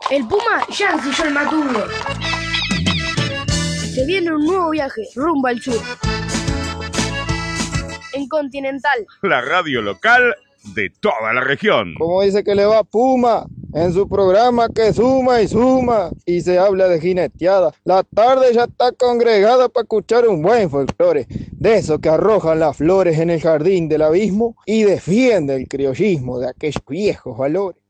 El Puma ya ensilló el matungo. Se viene un nuevo viaje rumbo al sur. En Continental. La radio local de toda la región. Como dice que le va Puma en su programa que suma y se habla de jineteada. La tarde ya está congregada para escuchar un buen folclore, de esos que arrojan las flores en el jardín del abismo y defiende el criollismo de aquellos viejos valores.